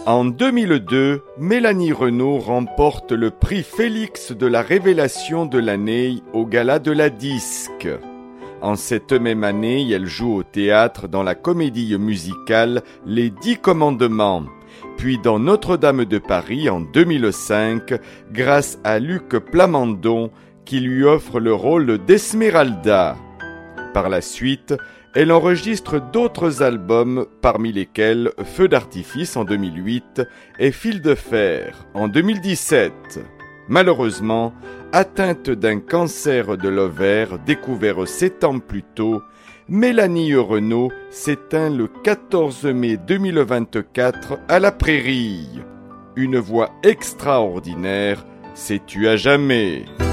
En 2002, Mélanie Renaud remporte le prix Félix de la révélation de l'année au Gala de la Disque. En cette même année, elle joue au théâtre dans la comédie musicale Les 10 Commandements, puis dans Notre-Dame de Paris en 2005, grâce à Luc Plamondon qui lui offre le rôle d'Esmeralda. Par la suite, elle enregistre d'autres albums, parmi lesquels Feu d'artifice en 2008 et Fil de fer en 2017. Malheureusement, atteinte d'un cancer de l'ovaire découvert 7 ans plus tôt, Mélanie Renaud s'éteint le 14 mai 2024 à la Prairie. Une voix extraordinaire s'est tue à jamais.